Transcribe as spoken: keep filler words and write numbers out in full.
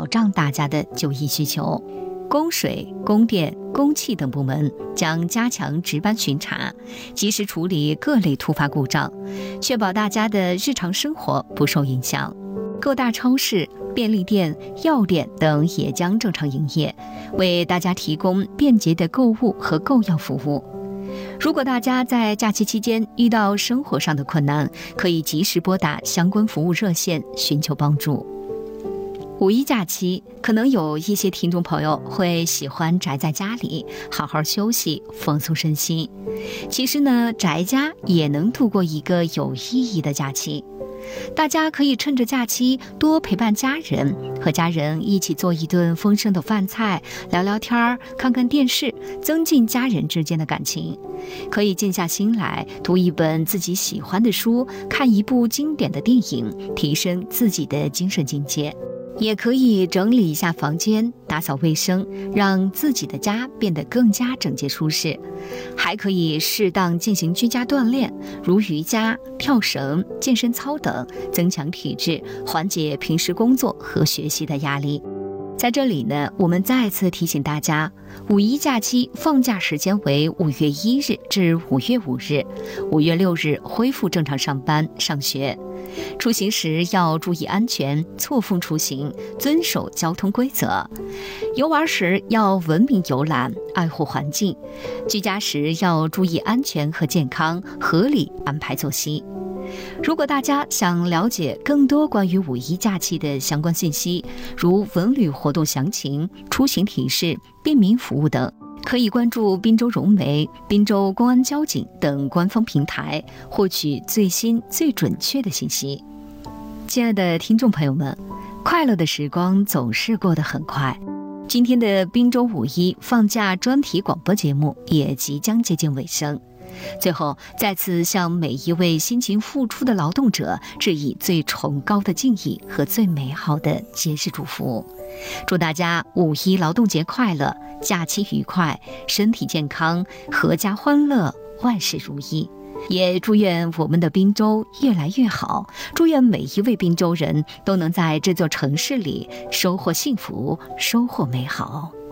保障大家的就医需求。供水、供电、供气等部门将加强值班巡查，及时处理各类突发故障，确保大家的日常生活不受影响。各大超市、便利店、药店等也将正常营业，为大家提供便捷的购物和购药服务。如果大家在假期期间遇到生活上的困难，可以及时拨打相关服务热线寻求帮助。五一假期，可能有一些听众朋友会喜欢宅在家里，好好休息，放松身心。其实呢，宅家也能度过一个有意义的假期。大家可以趁着假期多陪伴家人，和家人一起做一顿丰盛的饭菜，聊聊天儿，看看电视，增进家人之间的感情。可以静下心来，读一本自己喜欢的书，看一部经典的电影，提升自己的精神境界。也可以整理一下房间，打扫卫生，让自己的家变得更加整洁舒适。还可以适当进行居家锻炼，如瑜伽、跳绳、健身操等，增强体质，缓解平时工作和学习的压力。在这里呢，我们再次提醒大家，五一假期放假时间为五月一日至五月五日，五月六日恢复正常上班上学。出行时要注意安全，错峰出行，遵守交通规则。游玩时要文明游览，爱护环境。居家时要注意安全和健康，合理安排作息。如果大家想了解更多关于五一假期的相关信息，如文旅活动详情、出行提示、便民服务等，可以关注滨州融媒、滨州公安交警等官方平台，获取最新最准确的信息。亲爱的听众朋友们，快乐的时光总是过得很快，今天的滨州五一放假专题广播节目也即将接近尾声。最后，再次向每一位辛勤付出的劳动者致以最崇高的敬意和最美好的节日祝福。祝大家五一劳动节快乐，假期愉快，身体健康，阖家欢乐，万事如意。也祝愿我们的滨州越来越好，祝愿每一位滨州人都能在这座城市里收获幸福，收获美好。